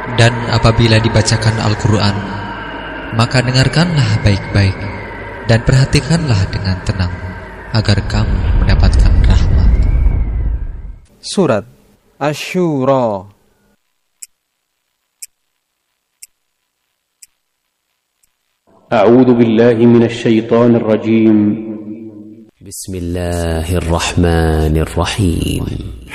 Dan apabila dibacakan Al-Quran, maka dengarkanlah baik-baik dan perhatikanlah dengan tenang, agar kamu mendapatkan rahmat. Surat Asy-Syura. أعوذ بالله من الشيطان الرجيم. بسم الله الرحمن الرحيم.